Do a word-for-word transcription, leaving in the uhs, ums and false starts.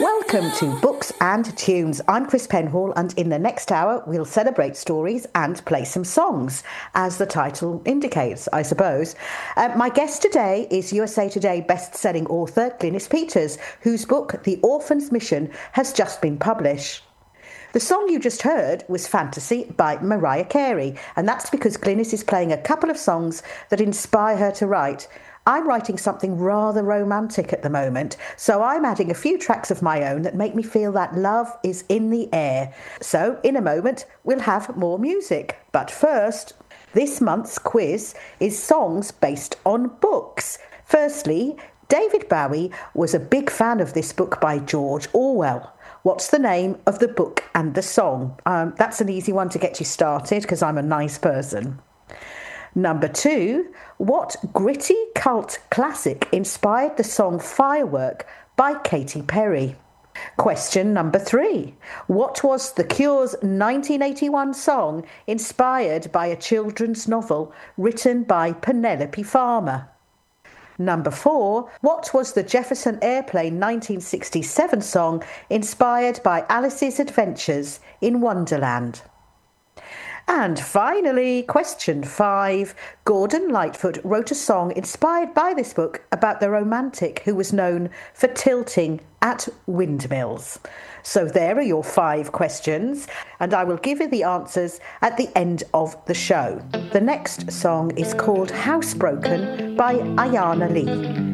Welcome to Books and Tunes. I'm Chris Penhall, and in the next hour we'll celebrate stories and play some songs, as the title indicates, I suppose. Uh, my guest today is U S A Today best-selling author Glynnis Peters, whose book The Orphan's Mission has just been published. The song you just heard was Fantasy by Mariah Carey, and that's because Glynnis is playing a couple of songs that inspire her to write. I'm writing something rather romantic at the moment, so I'm adding a few tracks of my own that make me feel that love is in the air. So, in a moment, we'll have more music. But first, this month's quiz is songs based on books. Firstly, David Bowie was a big fan of this book by George Orwell. What's the name of the book and the song? Um, that's an easy one to get you started because I'm a nice person. Number two, what gritty cult classic inspired the song Firework by Katy Perry? Question number three, what was The Cure's nineteen eighty-one song inspired by a children's novel written by Penelope Farmer? Number four, what was the Jefferson Airplane nineteen sixty-seven song inspired by Alice's Adventures in Wonderland? And finally, question five, Gordon Lightfoot wrote a song inspired by this book about the romantic who was known for tilting at windmills. So there are your five questions, and I will give you the answers at the end of the show. The next song is called Housebroken by Ayana Lee.